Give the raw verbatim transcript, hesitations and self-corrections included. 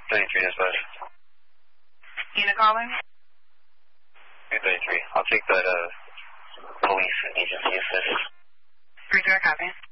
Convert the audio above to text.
thirty-three dispatch. Unit calling? two thirty-three. I'll take that uh, police agency assist. three zero copy.